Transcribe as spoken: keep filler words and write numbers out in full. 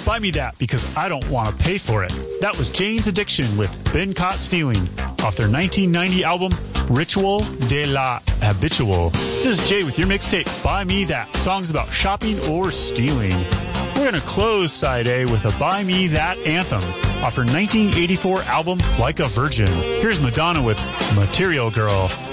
Buy Me That Because I Don't Want to Pay For It. That was Jane's Addiction with Been Caught Stealing off their nineteen ninety album Ritual de la Habitual. This is Jay with your mixtape, Buy Me That, songs about shopping or stealing. We're going to close side A with a Buy Me That anthem off her nineteen eighty-four album Like a Virgin. Here's Madonna with Material Girl.